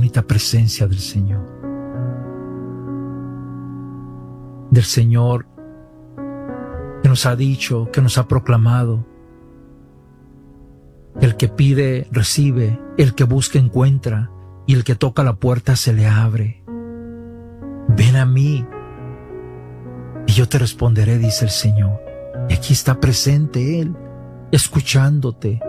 bendita presencia del Señor. Del Señor que nos ha dicho, que nos ha proclamado: el que pide, recibe; el que busca, encuentra; y el que toca la puerta, se le abre. Ven a mí y yo te responderé, dice el Señor. Y aquí está presente Él, escuchándote,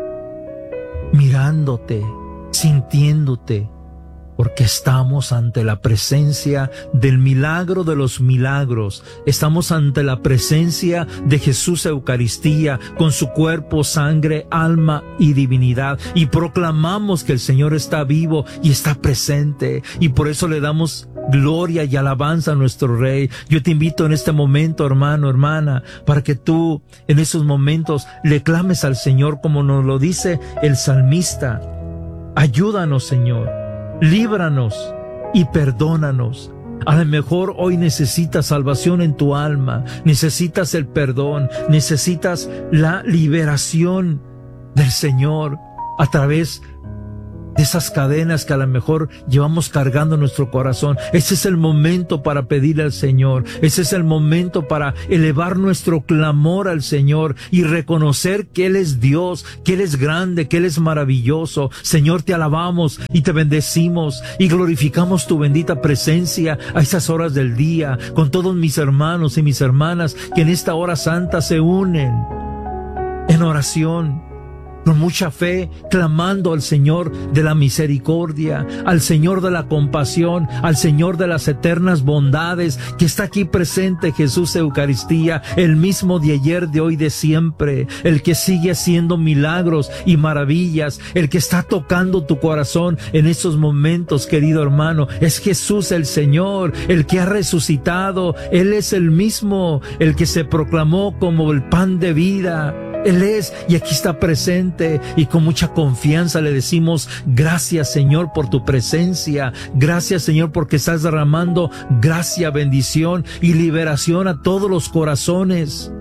mirándote, sintiéndote, porque estamos ante la presencia del milagro de los milagros. Estamos ante la presencia de Jesús Eucaristía, con su cuerpo, sangre, alma y divinidad. Y proclamamos que el Señor está vivo y está presente. Y por eso le damos gloria y alabanza a nuestro Rey. Yo te invito en este momento, hermano, hermana, para que tú en esos momentos le clames al Señor como nos lo dice el salmista. Ayúdanos, Señor. Líbranos y perdónanos. A lo mejor hoy necesitas salvación en tu alma, necesitas el perdón, necesitas la liberación del Señor a través de esas cadenas que a lo mejor llevamos cargando en nuestro corazón. Ese es el momento para pedirle al Señor. Ese es el momento para elevar nuestro clamor al Señor y reconocer que Él es Dios, que Él es grande, que Él es maravilloso. Señor, te alabamos y te bendecimos y glorificamos tu bendita presencia a esas horas del día, con todos mis hermanos y mis hermanas que en esta hora santa se unen en oración, con mucha fe, clamando al Señor de la misericordia, al Señor de la compasión, al Señor de las eternas bondades, que está aquí presente Jesús Eucaristía, el mismo de ayer, de hoy, de siempre, el que sigue haciendo milagros y maravillas, el que está tocando tu corazón en estos momentos, querido hermano. Es Jesús el Señor, el que ha resucitado. Él es el mismo, el que se proclamó como el pan de vida. Él es, y aquí está presente, y con mucha confianza le decimos: gracias, Señor, por tu presencia. Gracias, Señor, porque estás derramando gracia, bendición y liberación a todos los corazones.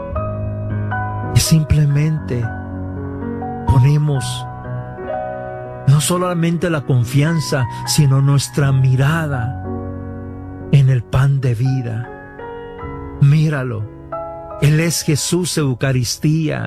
Y simplemente ponemos no solamente la confianza, sino nuestra mirada en el pan de vida. Míralo. Él es Jesús Eucaristía,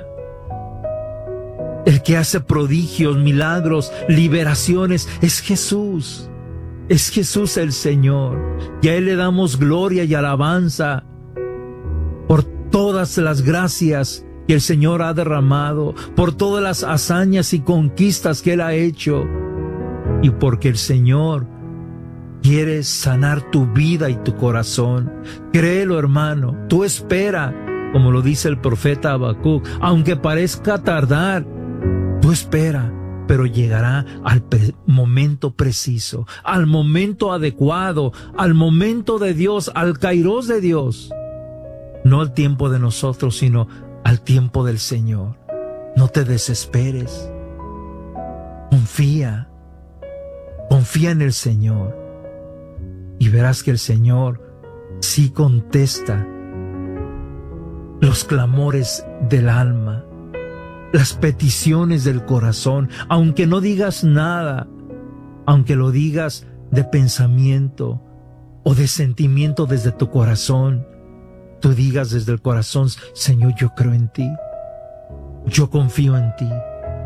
el que hace prodigios, milagros, liberaciones. Es Jesús el Señor. Y a Él le damos gloria y alabanza por todas las gracias que el Señor ha derramado, por todas las hazañas y conquistas que Él ha hecho, y porque el Señor quiere sanar tu vida y tu corazón. Créelo, hermano. Tú espera, como lo dice el profeta Habacuc, aunque parezca tardar, tú espera, pero llegará al momento preciso, al momento adecuado, al momento de Dios, al kairos de Dios. No al tiempo de nosotros, sino al tiempo del Señor. No te desesperes. Confía en el Señor y verás que el Señor sí contesta los clamores del alma, las peticiones del corazón, aunque no digas nada, aunque lo digas de pensamiento o de sentimiento desde tu corazón. Tú digas desde el corazón: Señor, yo creo en ti, yo confío en ti.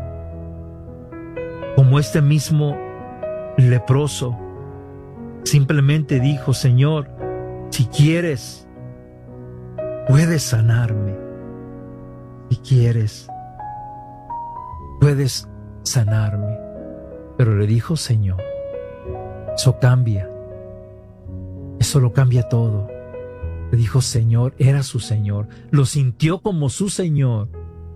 Como este mismo leproso simplemente dijo: Señor, si quieres, puedes sanarme. Si quieres, puedes sanarme. Pero le dijo: Señor, eso cambia. Eso lo cambia todo. Le dijo Señor, era su Señor. Lo sintió como su Señor.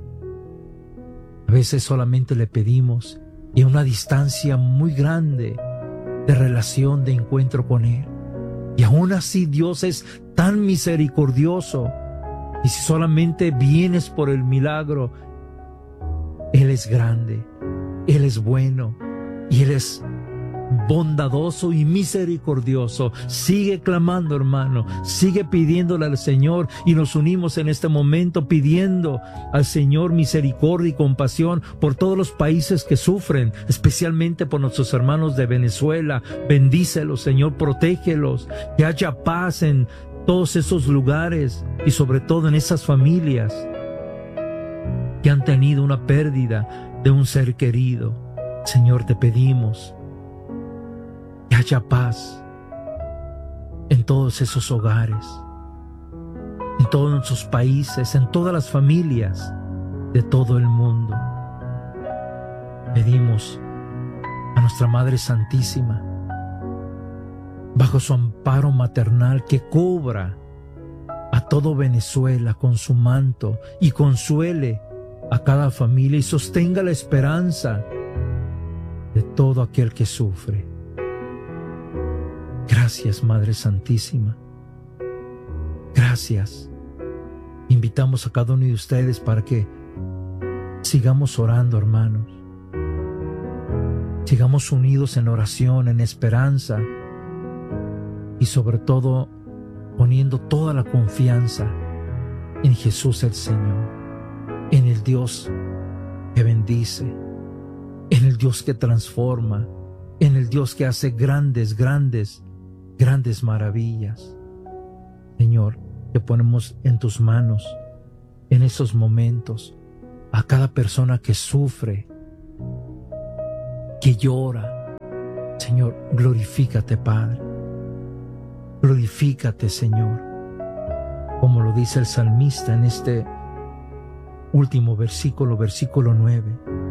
A veces solamente le pedimos y a una distancia muy grande de relación, de encuentro con Él. Y aún así Dios es tan misericordioso. Y si solamente vienes por el milagro, Él es grande, Él es bueno y Él es bondadoso y misericordioso. Sigue clamando, hermano, sigue pidiéndole al Señor, y nos unimos en este momento pidiendo al Señor misericordia y compasión por todos los países que sufren, especialmente por nuestros hermanos de Venezuela. Bendícelos, Señor, protégelos, que haya paz en todos esos lugares y sobre todo en esas familias que han tenido una pérdida de un ser querido. Señor, te pedimos que haya paz en todos esos hogares, en todos nuestros países, en todas las familias de todo el mundo. Pedimos a nuestra Madre Santísima, bajo su amparo maternal, que cubra a todo Venezuela con su manto y consuele a cada familia y sostenga la esperanza de todo aquel que sufre. Gracias, Madre Santísima. Gracias. Invitamos a cada uno de ustedes para que sigamos orando, hermanos. Sigamos unidos en oración, en esperanza, y sobre todo poniendo toda la confianza en Jesús el Señor, en el Dios que bendice, en el Dios que transforma, en el Dios que hace grandes maravillas. Señor, te ponemos en tus manos en esos momentos a cada persona que sufre, que llora. Señor, glorifícate, Padre. Glorifícate, Señor, como lo dice el salmista en este último versículo, versículo 9.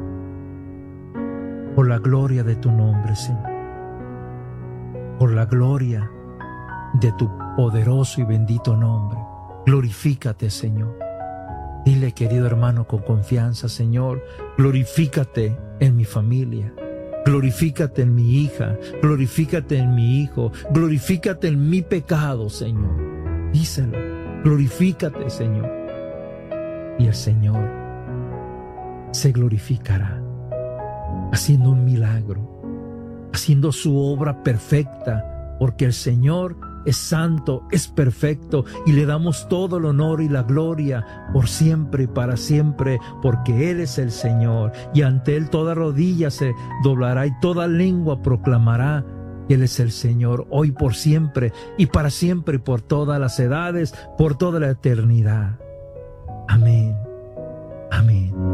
Por la gloria de tu nombre, Señor. Por la gloria de tu poderoso y bendito nombre. Glorifícate, Señor. Dile, querido hermano, con confianza: Señor, glorifícate en mi familia. Glorifícate en mi hija, glorifícate en mi hijo, glorifícate en mi pecado, Señor. Díselo, glorifícate, Señor. Y el Señor se glorificará, haciendo un milagro, haciendo su obra perfecta, porque el Señor es santo, es perfecto, y le damos todo el honor y la gloria por siempre y para siempre, porque Él es el Señor, y ante Él toda rodilla se doblará y toda lengua proclamará que Él es el Señor, hoy, por siempre y para siempre, y por todas las edades, por toda la eternidad. Amén.